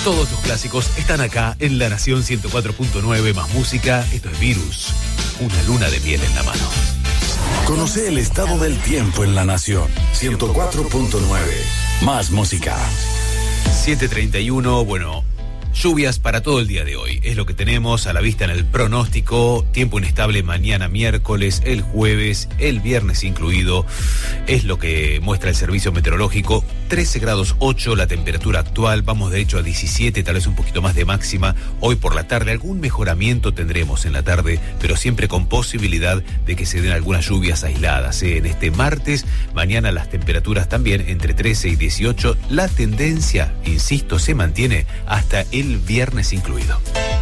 Todos tus clásicos están acá en La Nación 104.9 más música. Esto es Virus, una luna de miel en la mano. Conoce el estado del tiempo en La Nación 104.9 más música. 7:31, bueno, lluvias para todo el día de hoy. Es lo que tenemos a la vista en el pronóstico. Tiempo inestable mañana miércoles, el jueves, el viernes incluido. Es lo que muestra el servicio meteorológico. 13 grados 8 la temperatura actual. Vamos de hecho a 17, tal vez un poquito más de máxima. Hoy por la tarde algún mejoramiento tendremos en la tarde, pero siempre con posibilidad de que se den algunas lluvias aisladas. En este martes, mañana las temperaturas también entre 13 y 18. La tendencia, insisto, se mantiene hasta el viernes incluido.